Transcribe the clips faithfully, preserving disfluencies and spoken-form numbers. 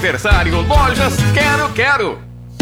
Aniversário Lojas Quero Quero.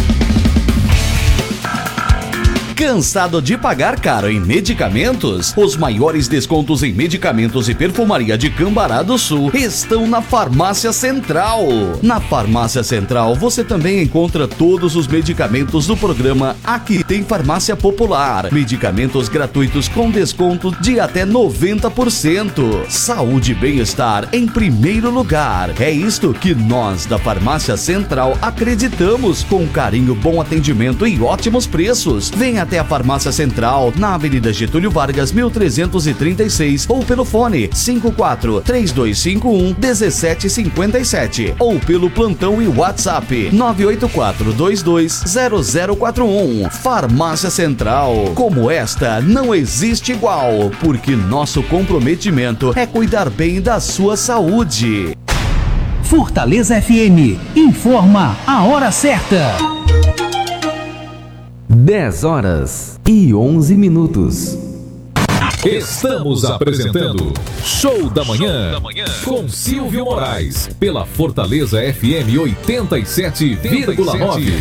Cansado de pagar caro em medicamentos? Os maiores descontos em medicamentos e perfumaria de Cambará do Sul estão na Farmácia Central. Na Farmácia Central você também encontra todos os medicamentos do programa Aqui Tem Farmácia Popular. Medicamentos gratuitos com desconto de até noventa por cento. Saúde e bem-estar em primeiro lugar. É isto que nós da Farmácia Central acreditamos, com carinho, bom atendimento e ótimos preços. Venha até a Farmácia Central, na Avenida Getúlio Vargas, mil trezentos e trinta e seis, ou pelo fone cinco quatro três dois cinco um um sete cinco sete, ou pelo plantão e WhatsApp nove oito quatro dois dois zero zero quatro um. Farmácia Central, como esta, não existe igual, porque nosso comprometimento é cuidar bem da sua saúde. Fortaleza F M, informa a hora certa. dez horas e onze minutos. Estamos apresentando Show da Manhã com Silvio Moraes pela Fortaleza F M oitenta e sete vírgula nove.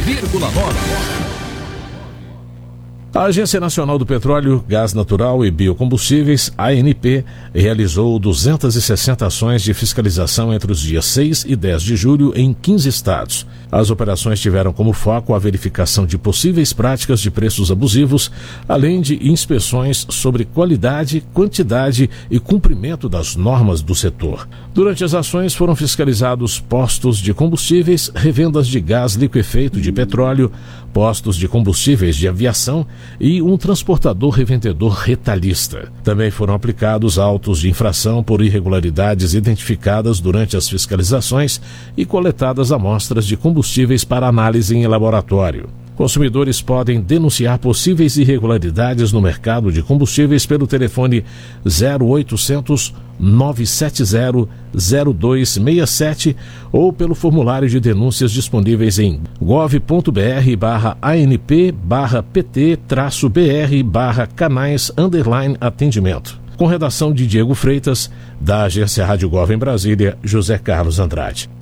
A Agência Nacional do Petróleo, Gás Natural e Biocombustíveis, A N P, realizou duzentas e sessenta ações de fiscalização entre os dias seis e dez de julho em quinze estados. As operações tiveram como foco a verificação de possíveis práticas de preços abusivos, além de inspeções sobre qualidade, quantidade e cumprimento das normas do setor. Durante as ações foram fiscalizados postos de combustíveis, revendas de gás liquefeito de petróleo, postos de combustíveis de aviação e um transportador revendedor retalhista. Também foram aplicados autos de infração por irregularidades identificadas durante as fiscalizações e coletadas amostras de combustíveis para análise em laboratório. Consumidores podem denunciar possíveis irregularidades no mercado de combustíveis pelo telefone zero oitocentos, nove sete zero, zero dois seis sete ou pelo formulário de denúncias disponíveis em gov.br barra ANP barra PT traço BR barra canais underline atendimento. Com redação de Diego Freitas, da Agência Rádio Gov em Brasília, José Carlos Andrade.